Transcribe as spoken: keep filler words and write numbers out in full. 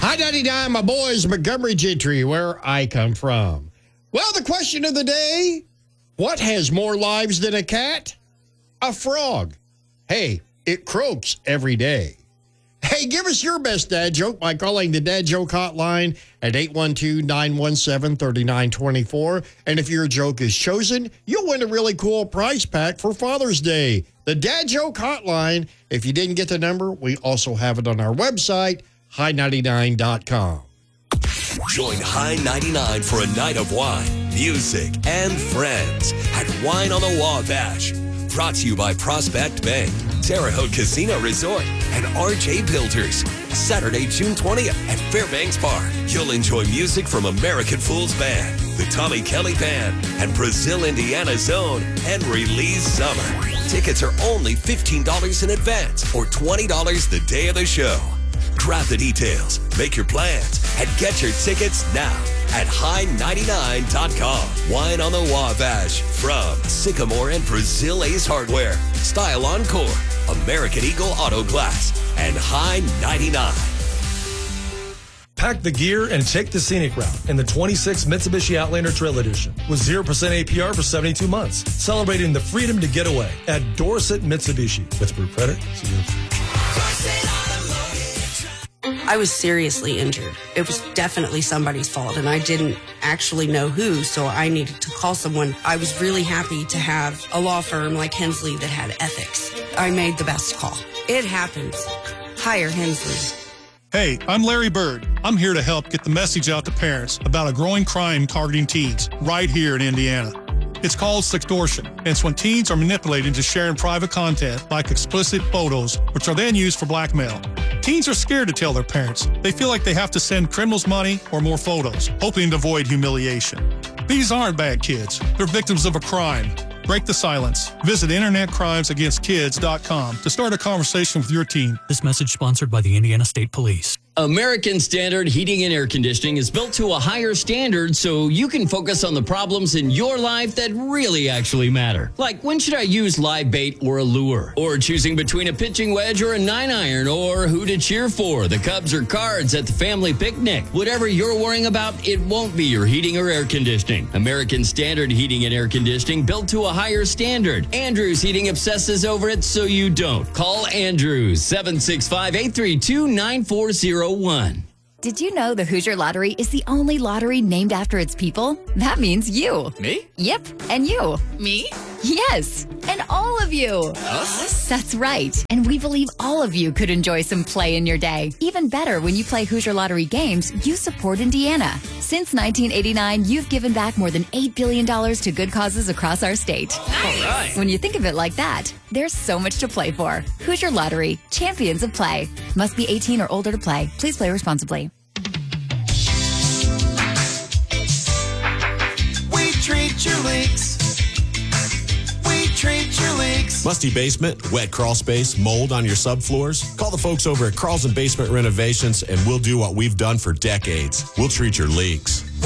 Hi, ninety-nine, my boys, Montgomery Gentry, where I come from. Well, the question of the day, what has more lives than a cat? A frog. Hey, it croaks every day. Hey, give us your best dad joke by calling the Dad Joke Hotline at eight one two, nine one seven, three nine two four. And if your joke is chosen, you'll win a really cool prize pack for Father's Day. The Dad Joke Hotline. If you didn't get the number, we also have it on our website, high ninety-nine dot com. Join High ninety-nine for a night of wine, music, and friends at Wine on the Wabash. Brought to you by Prospect Bank, Terre Haute Casino Resort, and R J Builders. Saturday, June twentieth at Fairbanks Park. You'll enjoy music from American Fools Band, the Tommy Kelly Band, and Brazil, Indiana Zone, and Release Summer. Tickets are only fifteen dollars in advance or twenty dollars the day of the show. Grab the details, make your plans, and get your tickets now at high ninety-nine dot com. Wine on the Wabash from Sycamore and Brazil Ace Hardware, Style Encore, American Eagle Auto Glass, and High ninety-nine. Pack the gear and take the scenic route in the twenty-six Mitsubishi Outlander Trail Edition with zero percent A P R for seventy-two months, celebrating the freedom to get away at Dorset Mitsubishi. With group credit, see you. I was seriously injured. It was definitely somebody's fault, and I didn't actually know who, so I needed to call someone. I was really happy to have a law firm like Hensley that had ethics. I made the best call. It happens. Hire Hensley. Hey, I'm Larry Bird. I'm here to help get the message out to parents about a growing crime targeting teens right here in Indiana. It's called sextortion, and it's when teens are manipulated into sharing private content like explicit photos, which are then used for blackmail. Teens are scared to tell their parents. They feel like they have to send criminals money or more photos, hoping to avoid humiliation. These aren't bad kids. They're victims of a crime. Break the silence. Visit internet crimes against kids dot com to start a conversation with your teen. This message sponsored by the Indiana State Police. American Standard Heating and Air Conditioning is built to a higher standard so you can focus on the problems in your life that really actually matter. Like, when should I use live bait or a lure? Or choosing between a pitching wedge or a nine iron? Or who to cheer for, the Cubs or Cards at the family picnic? Whatever you're worrying about, it won't be your heating or air conditioning. American Standard Heating and Air Conditioning, built to a higher standard. Andrews Heating obsesses over it so you don't. Call Andrews, seven six five, eight three two, nine four zero one. Did you know the Hoosier Lottery is the only lottery named after its people? That means you. Me? Yep, and you. Me? Yes, and all of you. Us? That's right. And we believe all of you could enjoy some play in your day. Even better, when you play Hoosier Lottery games, you support Indiana. Since nineteen eighty-nine, you've given back more than eight billion dollars to good causes across our state. Nice. All right. When you think of it like that, there's so much to play for. Hoosier Lottery, champions of play. Must be eighteen or older to play. Please play responsibly. We treat your leaks. We treat your leaks. Musty basement, wet crawl space, mold on your subfloors? Call the folks over at Carlson Basement Renovations and we'll do what we've done for decades. We'll treat your leaks.